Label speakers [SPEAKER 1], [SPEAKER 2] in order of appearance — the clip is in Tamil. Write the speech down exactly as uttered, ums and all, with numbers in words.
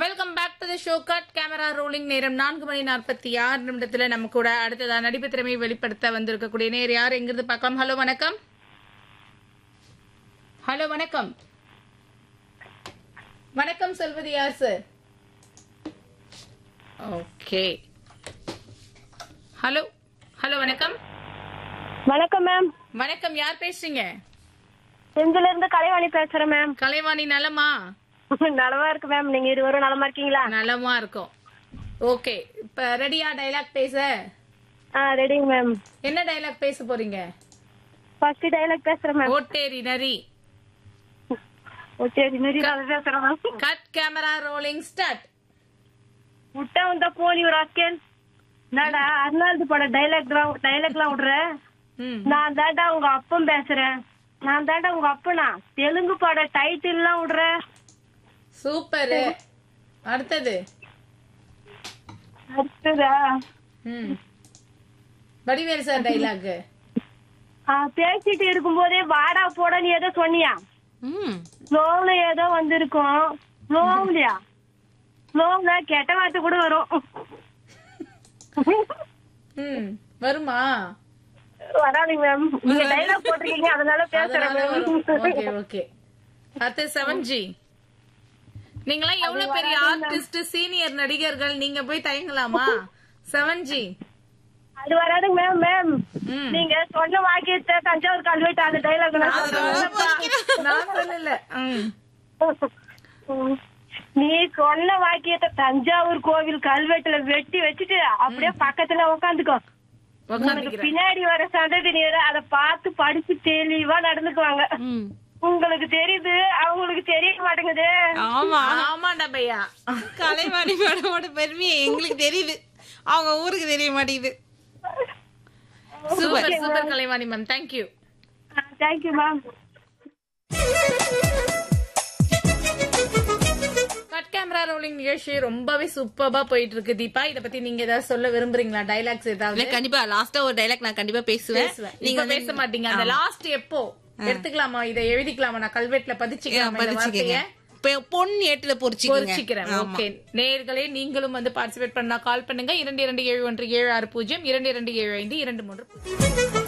[SPEAKER 1] Welcome back to the show. Cut camera rolling. நேரம் நான்கு மணி நாற்பத்தி ஆறு நிமிடத்துல நம்ம கூட அடுத்ததா நடிப்பு திறமையை வெளிப்படுத்த வந்திருக்கக்கூடிய நேர் யார் எங்கிருந்து பார்க்கலாம்? ஹலோ வணக்கம். ஹலோ வணக்கம். வணக்கம் சொல்வது யார் சார்? ஓகே. ஹலோ ஹலோ வணக்கம்.
[SPEAKER 2] வணக்கம் மேம்.
[SPEAKER 1] வணக்கம், யார் பேசுறீங்க?
[SPEAKER 2] செஞ்சில இருந்து கலைவாணி பேசுறேன் மேம்.
[SPEAKER 1] கலைவாணி நலமா?
[SPEAKER 2] நலமா இருக்கு மேம். நீங்க இருவரும் நலமா இருக்கீங்களா?
[SPEAKER 1] நலமா இருக்கும். ஓகே, இப்ப ரெடியா டைலாக் பேச?
[SPEAKER 2] ஆ ரெடிங்க மேம்.
[SPEAKER 1] என்ன டைலாக் பேச போறீங்க?
[SPEAKER 2] ஃபர்ஸ்ட் டைலாக் பேசுறேன் மேம்.
[SPEAKER 1] ஓட்டேரி நரி.
[SPEAKER 2] ஓட்டேரி நரி பேசுறேன் ma'am.
[SPEAKER 1] Cut camera rolling start.
[SPEAKER 2] முட்டை வந்தா போனி ஒரு அக்கேன். நாடா அர்னால்டு பட டைலாக் டைலாக்லாம் விடுற. நான் தாண்டா உங்க அப்பன் பேசுறேன். நான் தாண்டா உங்க அப்பனா. தெலுங்கு பட டைட்டில் எல்லாம் விடுற.
[SPEAKER 1] சூப்பர். அடுத்தது
[SPEAKER 2] அடுத்ததா
[SPEAKER 1] வடிவேல் சார் டைலாக்.
[SPEAKER 2] பேசிட்டு இருக்கும் போதே வாடா போட நீ ஏதோ சொன்னியா? ஸ்லோவ்ல ஏதோ வந்திருக்கும். ஸ்லோவ்லயா? ஸ்லோவ்ல கெட்ட வார்த்தை கூட வரும்.
[SPEAKER 1] வருமா?
[SPEAKER 2] வராதுங்க மேம். நீங்க டைலாக் போட்டிருக்கீங்க அதனால பேசுறேன்.
[SPEAKER 1] Okay okay. அடுத்து செவன் ஜி. நீங்களாம் எவ்வளவு பெரிய ஆர்டிஸ்ட், சீனியர் நடிகர்கள், நீங்க போய் தயங்கலாமா? செவன் ஜி
[SPEAKER 2] அது வராதுங்க மேம். மேம் நீங்க சொன்ன வாக்கியத்தை தஞ்சாவூர் கல்வெட்டு அந்த டைலாக்
[SPEAKER 1] நான் சொல்லல.
[SPEAKER 2] நீ சொன்ன வாக்கியத்தை தஞ்சாவூர் கோவில் கல்வெட்டுல வெட்டி வச்சுட்டு அப்படியே பக்கத்துல உக்காந்துக்கோ. உங்களுக்கு பின்னாடி வர சந்ததியினர் அதை பார்த்து படிச்சு தெளிவா நடந்துக்குவாங்க. உங்களுக்கு தெரியுது, அவங்களுக்கு தெரிய மாட்டேங்குது.
[SPEAKER 3] ஆமா
[SPEAKER 1] ஆமாண்டா பையா.
[SPEAKER 3] கலைவாணி மேடமோட பெருமையை எங்களுக்கு தெரியுது, அவங்க ஊருக்கு தெரிய மாட்டேங்குது.
[SPEAKER 1] Super super Kalaivani ma'am. Thank you.
[SPEAKER 2] Thank you ma'am.
[SPEAKER 1] Cut camera rolling நிகழ்ச்சி ரொம்பவே சூப்பரா போயிட்டு இருக்கு. தீபா, இத பத்தி நீங்க ஏதாவது சொல்ல விரும்புறீங்களா? டைலாக்ஸ் ஏதாவது?
[SPEAKER 3] கண்டிப்பா லாஸ்டா ஒரு டைலாக் நான் கண்டிப்பா பேசுவேன்.
[SPEAKER 1] நீங்க பேச மாட்டீங்க. அந்த லாஸ்ட் எப்போ எடுத்துக்கலாமா? இதை எழுதிக்கலாமா? நான் கல்வெட்டுல பதிச்சுக்கிறேன்.
[SPEAKER 3] பொன் ஏட்டுல
[SPEAKER 1] பொறிச்சுக்கிறேன். ஓகே நேயர்களே, நீங்களும் வந்து பார்ட்டிசிபேட் பண்ணா கால் பண்ணுங்க. இரண்டு இரண்டு ஏழு ஒன்று ஏழு ஆறு பூஜ்ஜியம் இரண்டு இரண்டு ஏழு ஐந்து இரண்டு மூன்று.